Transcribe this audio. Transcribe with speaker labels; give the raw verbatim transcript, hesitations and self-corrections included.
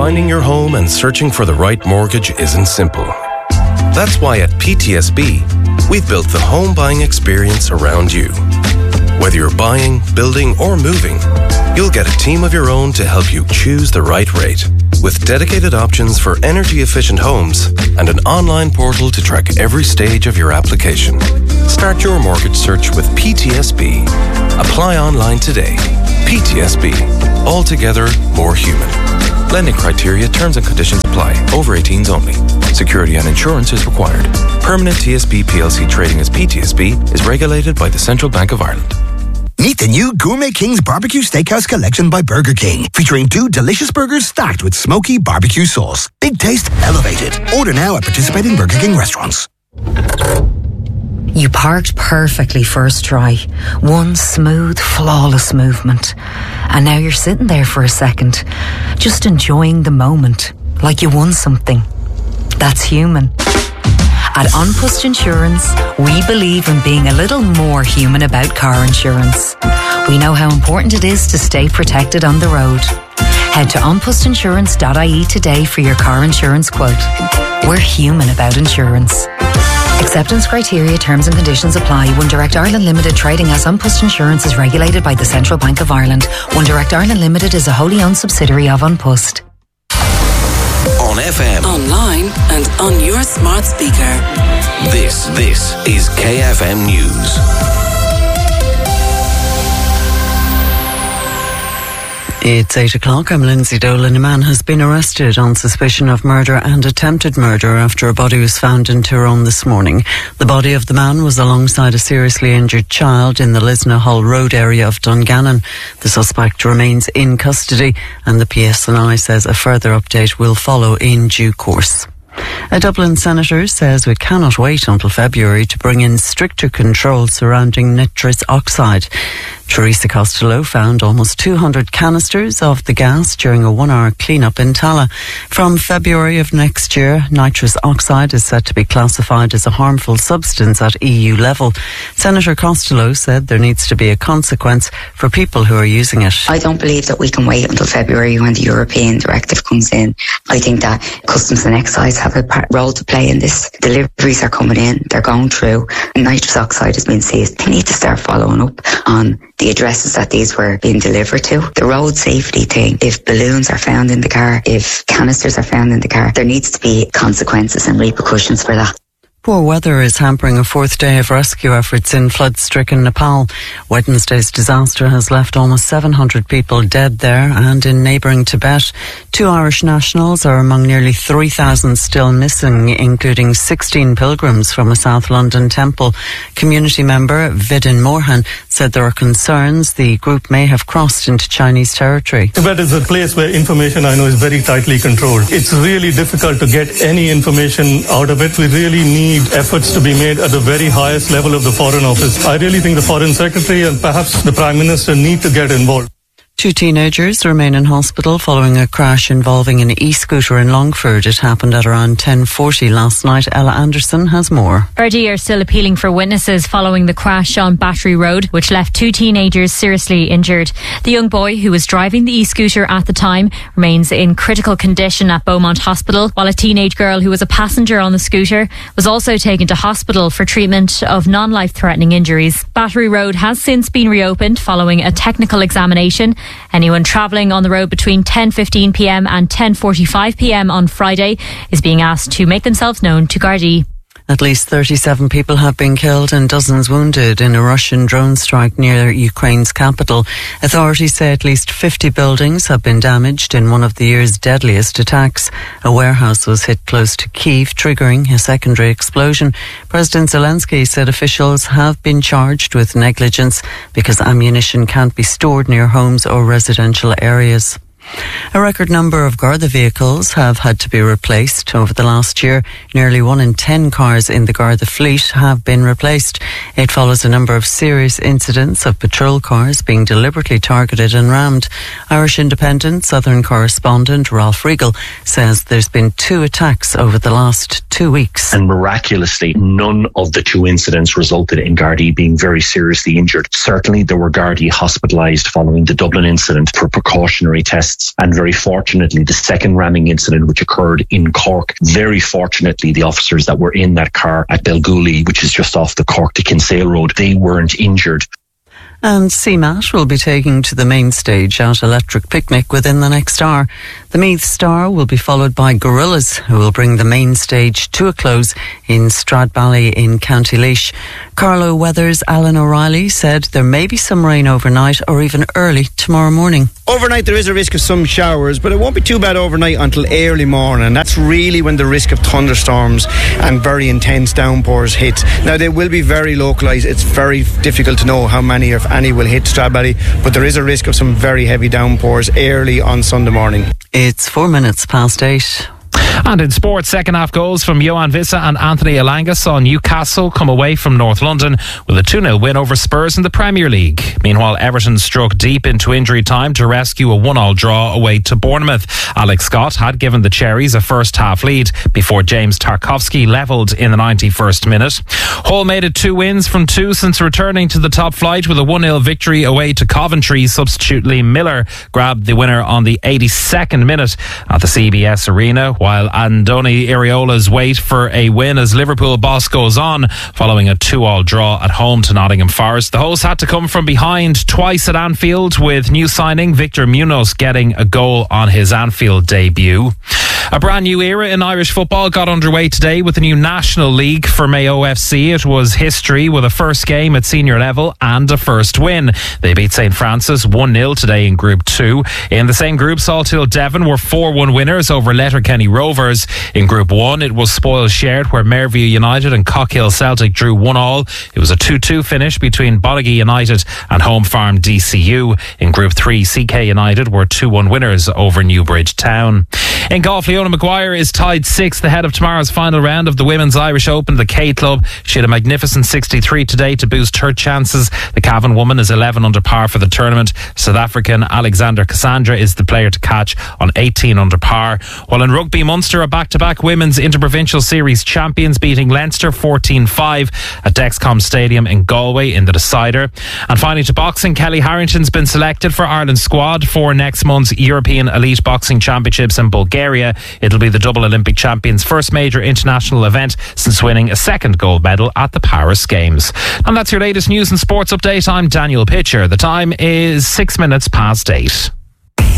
Speaker 1: finding your home and searching for the right mortgage isn't simple. That's why at P T S B, we've built the home buying experience around you. Whether you're buying, building, or moving, you'll get a team of your own to help you choose the right rate, with dedicated options for energy-efficient homes and an online portal to track every stage of your application. Start your mortgage search with P T S B. Apply online today. P T S B. Altogether more human. Lending criteria, terms and conditions apply. Over eighteens only. Security and insurance is required. Permanent T S B P L C trading as P T S B is regulated by the Central Bank of Ireland.
Speaker 2: Meet the new Gourmet King's Barbecue Steakhouse Collection by Burger King, featuring two delicious burgers stacked with smoky barbecue sauce. Big taste, elevated. Order now at participating Burger King restaurants.
Speaker 3: You parked perfectly first try. One smooth, flawless movement. And now you're sitting there for a second, just enjoying the moment, like you won something. That's human. At An Post Insurance, we believe in being a little more human about car insurance. We know how important it is to stay protected on the road. Head to an post insurance dot I E today for your car insurance quote. We're human about insurance. Acceptance criteria, terms and conditions apply. One Direct Ireland Limited, trading as An Post Insurance, is regulated by the Central Bank of Ireland. One Direct Ireland Limited is a wholly owned subsidiary of An Post.
Speaker 4: On F M,
Speaker 5: online and on your smart speaker.
Speaker 4: This, this is K F M News.
Speaker 6: It's eight o'clock. I'm Lindsay Dolan. A man has been arrested on suspicion of murder and attempted murder after a body was found in Tyrone this morning. The body of the man was alongside a seriously injured child in the Lisnahull Road area of Dungannon. The suspect remains in custody, and the P S N I says a further update will follow in due course. A Dublin senator says we cannot wait until February to bring in stricter controls surrounding nitrous oxide. Teresa Costello found almost two hundred canisters of the gas during a one-hour clean-up in Tala. From February of next year, nitrous oxide is set to be classified as a harmful substance at E U level. Senator Costello said there needs to be a consequence for people who are using it.
Speaker 7: I don't believe that we can wait until February when the European directive comes in. I think that Customs and Excise have a role to play in this. Deliveries are coming in, they're going through, and nitrous oxide has been seized. They need to start following up on the addresses that these were being delivered to. The road safety thing, if balloons are found in the car, if canisters are found in the car, there needs to be consequences and repercussions for that.
Speaker 6: Poor weather is hampering a fourth day of rescue efforts in flood-stricken Nepal. Wednesday's disaster has left almost seven hundred people dead there, and in neighbouring Tibet, two Irish nationals are among nearly three thousand still missing, including sixteen pilgrims from a South London temple. Community member Vidin Morhan said there are concerns the group may have crossed into Chinese territory.
Speaker 8: Tibet is a place where information, I know, is very tightly controlled. It's really difficult to get any information out of it. We really need efforts to be made at the very highest level of the Foreign Office. I really think the Foreign Secretary and perhaps the Prime Minister need to get involved.
Speaker 6: Two teenagers remain in hospital following a crash involving an e-scooter in Longford. It happened at around ten forty last night. Ella Anderson has more.
Speaker 9: Gardaí are still appealing for witnesses following the crash on Battery Road, which left two teenagers seriously injured. The young boy who was driving the e-scooter at the time remains in critical condition at Beaumont Hospital, while a teenage girl who was a passenger on the scooter was also taken to hospital for treatment of non-life-threatening injuries. Battery Road has since been reopened following a technical examination. Anyone travelling on the road between ten fifteen p m and ten forty-five p m on Friday is being asked to make themselves known to Gardaí.
Speaker 6: At least thirty-seven people have been killed and dozens wounded in a Russian drone strike near Ukraine's capital. Authorities say at least fifty buildings have been damaged in one of the year's deadliest attacks. A warehouse was hit close to Kyiv, triggering a secondary explosion. President Zelensky said officials have been charged with negligence because ammunition can't be stored near homes or residential areas. A record number of Garda vehicles have had to be replaced over the last year. Nearly one in ten cars in the Garda fleet have been replaced. It follows a number of serious incidents of patrol cars being deliberately targeted and rammed. Irish Independent Southern correspondent Ralph Regal says there's been two attacks over the last two weeks.
Speaker 10: And miraculously, none of the two incidents resulted in Gardaí being very seriously injured. Certainly there were Gardaí hospitalised following the Dublin incident for precautionary tests cyclists. And very fortunately, the second ramming incident, which occurred in Cork, very fortunately, the officers that were in that car at Belgooly, which is just off the Cork to Kinsale Road, they weren't injured.
Speaker 6: And C M A T will be taking to the main stage at Electric Picnic within the next hour. The Meath Star will be followed by Gorillas, who will bring the main stage to a close in Stradbally in County Laois. Carlo Weathers' Alan O'Reilly said there may be some rain overnight or even early tomorrow morning.
Speaker 11: Overnight there is a risk of some showers, but it won't be too bad overnight until early morning. That's really when the risk of thunderstorms and very intense downpours hit. Now they will be very localised. It's very difficult to know how many, if any, will hit Stradbally, but there is a risk of some very heavy downpours early on Sunday morning.
Speaker 6: It's four minutes past eight.
Speaker 12: And in sport, second half goals from Johan Vissa and Anthony Elanga saw Newcastle come away from North London with a two nil win over Spurs in the Premier League. Meanwhile, Everton struck deep into injury time to rescue a one all draw away to Bournemouth. Alex Scott had given the Cherries a first half lead before James Tarkowski levelled in the ninety-first minute. Hull made it two wins from two since returning to the top flight with a one nil victory away to Coventry. Substitute Liam Miller grabbed the winner on the eighty-second minute at the C B S Arena, while Andoni Iraola's wait for a win as Liverpool boss goes on following a two all draw at home to Nottingham Forest. The hosts had to come from behind twice at Anfield, with new signing Victor Munoz getting a goal on his Anfield debut. A brand new era in Irish football got underway today with the new National League for Mayo F C. It was history with a first game at senior level and a first win. They beat Saint Francis one nil today in Group two. In the same group, Salthill Devon were four one winners over Letterkenny Rovers. In Group one, it was spoils shared, where Mairview United and Cockhill Celtic drew one all. It was a two two finish between Bonaghy United and Home Farm D C U. In Group three, C K United were two one winners over Newbridge Town. In golf, Leona Maguire is tied sixth ahead of tomorrow's final round of the Women's Irish Open, the K Club. She had a magnificent sixty-three today to boost her chances. The Cavan woman is eleven under par for the tournament. South African Alexander Cassandra is the player to catch on eighteen under par. While in rugby, Munster are back-to-back Women's Interprovincial Series champions, beating Leinster fourteen five at Dexcom Stadium in Galway in the decider. And finally to boxing, Kelly Harrington's been selected for Ireland's squad for next month's European Elite Boxing Championships in Bulgaria. It'll be the double Olympic champions' first major international event since winning a second gold medal at the Paris Games. And that's your latest news and sports update. I'm Daniel Pitcher. The time is six minutes past eight.